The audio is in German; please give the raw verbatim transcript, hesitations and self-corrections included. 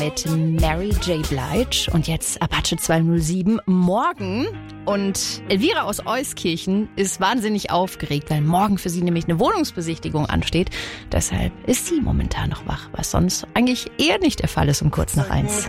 mit Mary J. Blige und jetzt Apache zweihundertsieben morgen. Und Elvira aus Euskirchen ist wahnsinnig aufgeregt, weil morgen für sie nämlich eine Wohnungsbesichtigung ansteht. Deshalb ist sie momentan noch wach, was sonst eigentlich eher nicht der Fall ist um kurz nach eins.